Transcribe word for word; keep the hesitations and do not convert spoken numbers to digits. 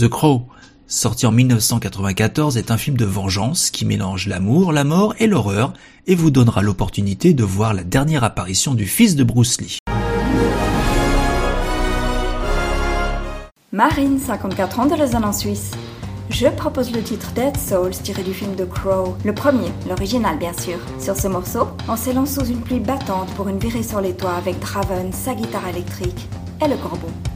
The Crow, sorti en mille neuf cent quatre-vingt-quatorze, est un film de vengeance qui mélange l'amour, la mort et l'horreur et vous donnera l'opportunité de voir la dernière apparition du fils de Bruce Lee. Marine, cinquante-quatre ans, de Lausanne en Suisse. Je propose le titre Dead Souls tiré du film The Crow, le premier, l'original bien sûr. Sur ce morceau, on s'élance sous une pluie battante pour une virée sur les toits avec Draven, sa guitare électrique et le corbeau.